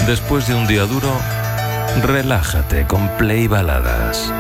Después de un día duro, relájate con Play Baladas.